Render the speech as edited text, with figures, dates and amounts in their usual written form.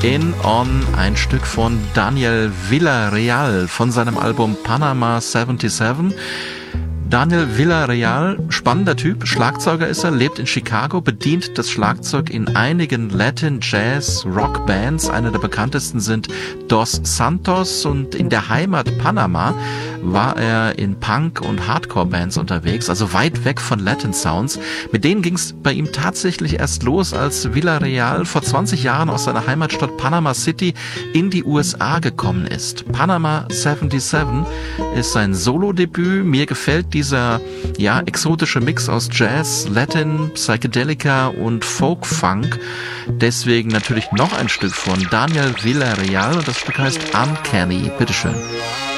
in On, ein Stück von Daniel Villarreal von seinem Album Panama 77. Daniel Villarreal, spannender Typ, Schlagzeuger ist er, lebt in Chicago, bedient das Schlagzeug in einigen Latin, Jazz, Rock Bands. Eine der bekanntesten sind Dos Santos, und in der Heimat Panama war er in Punk- und Hardcore-Bands unterwegs, also weit weg von Latin Sounds. Mit denen ging es bei ihm tatsächlich erst los, als Villarreal vor 20 Jahren aus seiner Heimatstadt Panama City in die USA gekommen ist. Panama 77 ist sein Solo-Debüt. Mir gefällt dieser exotische Mix aus Jazz, Latin, Psychedelica und Folk-Funk. Deswegen natürlich noch ein Stück von Daniel Villarreal, und das Stück heißt Uncanny. Bitteschön.